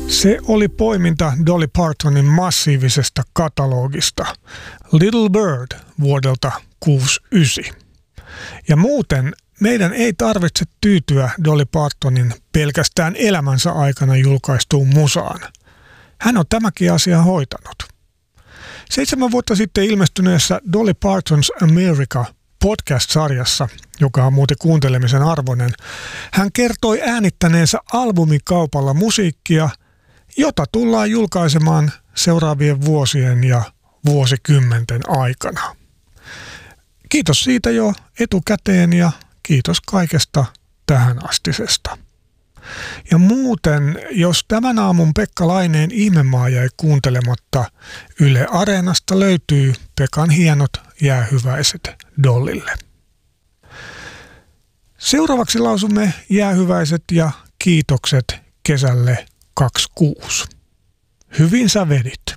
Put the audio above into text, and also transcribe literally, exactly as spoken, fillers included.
Se oli poiminta Dolly Partonin massiivisesta katalogista Little Bird vuodelta kuusikymmentäyhdeksän. Ja muuten meidän ei tarvitse tyytyä Dolly Partonin pelkästään elämänsä aikana julkaistuun musaan. Hän on tämäkin asia hoitanut. Seitsemän vuotta sitten ilmestyneessä Dolly Parton's America podcast-sarjassa, joka on muuten kuuntelemisen arvoinen, hän kertoi äänittäneensä albumikaupalla musiikkia, jota tullaan julkaisemaan seuraavien vuosien ja vuosikymmenten aikana. Kiitos siitä jo etukäteen ja kiitos kaikesta tähänastisesta. Ja muuten, jos tämän aamun Pekka Laineen Ihmemaa jäi kuuntelematta, Yle Areenasta löytyy Pekan hienot jäähyväiset Dollylle. Seuraavaksi lausumme jäähyväiset ja kiitokset kesälle kaksikymmentäkuusi. Hyvin sä vedit.